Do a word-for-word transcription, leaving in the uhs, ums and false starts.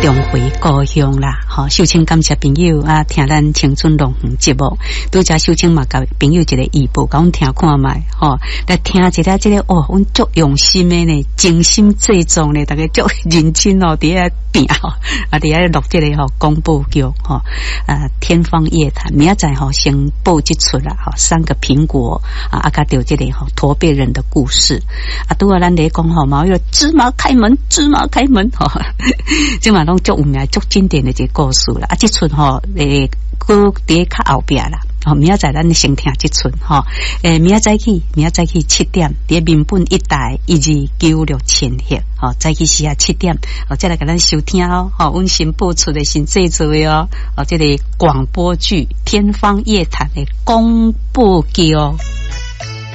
重回故乡啦，吼！秀清感谢朋友啊，听咱青春龙园节目，拄则秀清嘛甲朋友一个预报，甲阮听看卖，吼，来听一下这个哦，阮足用心的呢，精心制作呢，大家足认真哦，伫遐变吼，啊，伫遐录这个吼广播剧吼，啊，天方夜谭，明仔载吼先播一出啦，吼，三个苹果啊，啊，甲着这个吼驼背人的故事，啊，拄啊咱咧讲吼，嘛有芝麻开门，芝麻开门吼，即嘛拢足有名、足经典的一个故事啦，啊，这出吼诶，搁伫较后壁啦。哦，明仔载咱先听这出吼，诶，明仔载起，明仔载起七点，伫民本一台一二九六千赫，吼，早起时啊七点，哦，再来给咱收听咯，吼，阮新播出的新制作的哦，哦，这个广播剧《天方夜谭》的广播剧哦。